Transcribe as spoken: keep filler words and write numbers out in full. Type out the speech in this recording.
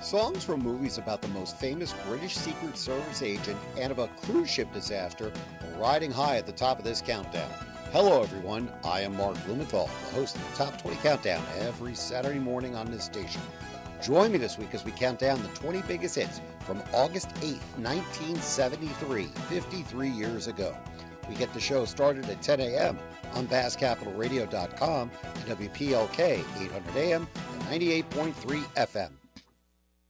Songs from movies about the most famous British Secret Service agent and of a cruise ship disaster are riding high at the top of this countdown. Hello everyone, I am Mark Blumenthal, the host of the Top twenty Countdown every Saturday morning on this station. Join me this week as we count down the twenty biggest hits from August eighth, nineteen seventy-three, fifty-three years ago. We get the show started at ten a.m. on Bass Capital Radio dot com and W P L K eight hundred A M and ninety-eight point three F M.